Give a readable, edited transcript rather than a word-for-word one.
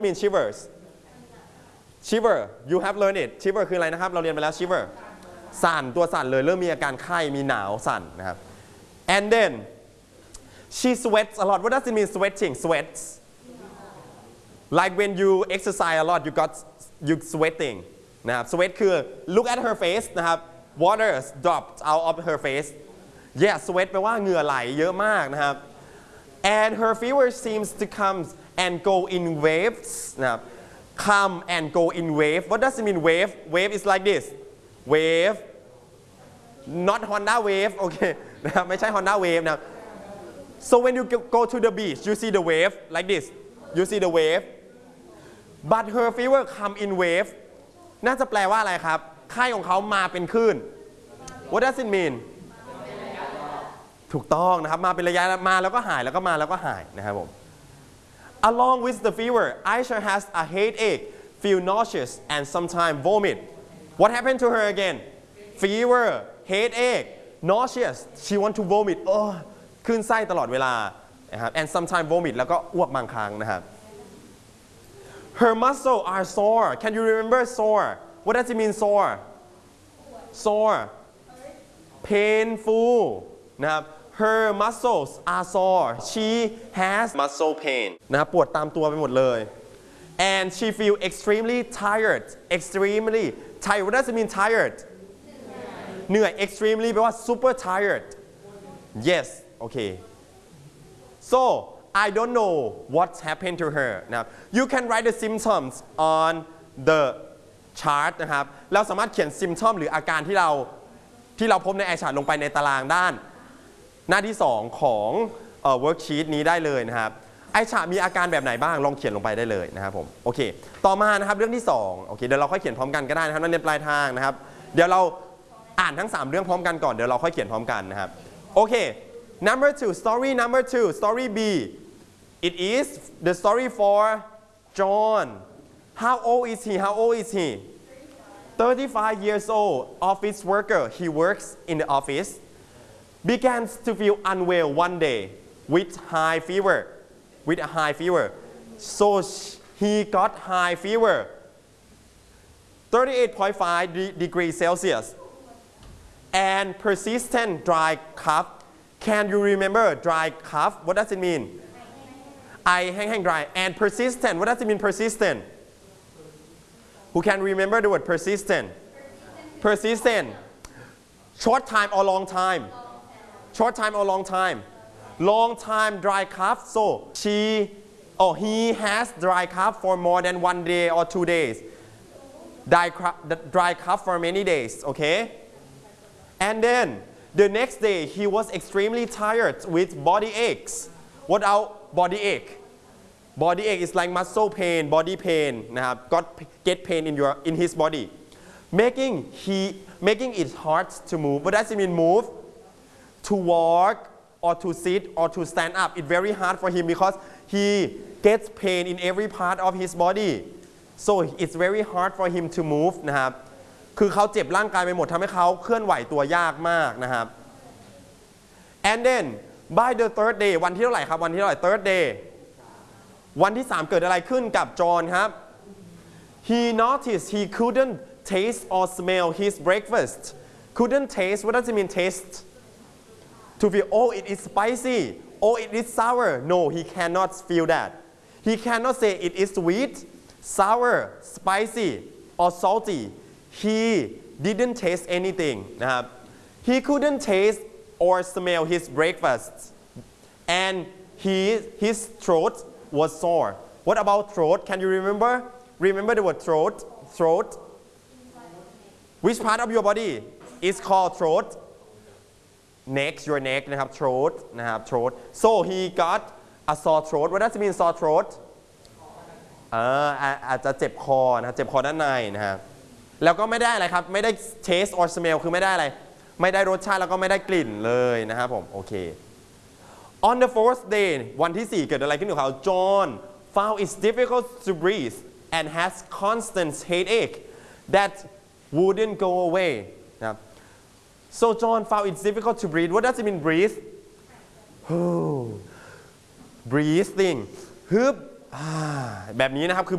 mean shivers shiver you have learned it shiver คืออะไรนะครับเราเรียนไปแล้ว shiver สั่นตัวสั่นเลยเริ่มมีอาการไข้มีหนาวสั่นนะครับ and then she sweats a lot what does it mean sweating sweats like when you exercise a lot you sweating นะครับ sweat คือ look at her face นะครับ water dropped out of her face yeah sweat แปลว่าเหงื่อไหลเยอะมากนะครับ and her fever seems to come and go in waves นะครับ come and go in wave what does it mean wave wave is like this wave not Honda wave โอเคนะครับไม่ใช่ Honda wave นะครับ so when you go to the beach you see the wave like this you see the wave but her fever come in wave น่าจะแปลว่าอะไรครับไข้ของเขามาเป็นคลื่น what does it mean ถูกต้องนะครับมาเป็นระยะมาแล้วก็หายแล้วก็มาแล้วก็หายนะครับผม along with the fever Aisha has a headache feel nauseous and sometimes vomit what happened to her again fever headache nauseous she want to vomit คลื่นไส้ตลอดเวลานะครับ and sometimes vomit แล้วก็อ้วกบางครั้งนะครับ her muscles are sore can you remember sore what does it mean sore painful นะครับ her muscles are sore she has muscle pain นะครับปวดตามตัวไปหมดเลย and she feel extremely tired what does it mean tired เหนื่อย extremely แปลว่า super tired yes okay so I don't know what's happened to her นะครับ you can write the symptoms on the chart นะครับเราสามารถเขียน symptom หรืออาการที่เราพบในไอชาร์ตลงไปในตารางด้านหน้าที่2ของworksheet นี้ได้เลยนะครับไอชาร์ตมีอาการแบบไหนบ้างลองเขียนลงไปได้เลยนะครับผมโอเคต่อมานะครับเรื่องที่2โอเคเดี๋ยวเราค่อยเขียนพร้อมกันก็ได้นะครับนักเรียนปลายทางนะครับเดี๋ยวเราอ่านทั้ง3เรื่องพร้อมกันก่อนเดี๋ยวเราค่อยเขียนพร้อมกันนะครับโอเค number 2 story B it is the story for John how old is he 35 years old office worker he works in the office began to feel unwell one day with a high fever so he got high fever 38.5 degrees Celsius and persistent dry cough can you remember dry cough what does it mean ไอแห้งๆ dry and persistent what does it mean persistent who can remember the word persistent short time or long time long time dry cough so he has dry cough for more than 1 day or 2 days dry cough for many days okay and then the next day he was extremely tired with body aches what about body ache is like muscle pain body pain นะครับ get pain in his body making it hard to move what does it mean move to walk or to sit or to stand up it's very hard for him because he gets pain in every part of his body so it's very hard for him to move นะครับคือเขาเจ็บร่างกายไปหมดทำให้เขาเคลื่อนไหวตัวยากมากนะครับ and then by the third day วันที่เท่าไหร่ครับวันที่เท่าไหร่ third day วันที่3เกิดอะไรขึ้นกับจอห์นครับ he noticed he couldn't taste or smell his breakfast couldn't taste what does it mean taste to feel it is spicy it is sour no he cannot feel that he cannot say it is sweet sour spicy or salty he didn't taste anything นะครับ he couldn't taste or smell his breakfast and his throat was sore what about throat can you remember the word throat which part of your body is called throat neck your neck นะครับ throat นะครับ throat so he got a sore throat what does it mean sore throat อาจจะเจ็บคอนะครับเจ็บคอด้านในนะครับแล้วก็ไม่ได้อะไรครับไม่ได้ taste or smell คือไม่ได้อะไรไม่ได้รสชาติแล้วก็ไม่ได้กลิ่นเลยนะครับผมโอเค on the fourth day วันที่4เกิดอะไรขึ้นกับเขา John found it difficult to breathe and has constant headache that wouldn't go away นะครับ so John found it difficult to breathe what does it mean breathe breathing ฮึบแบบนี้นะครับคือ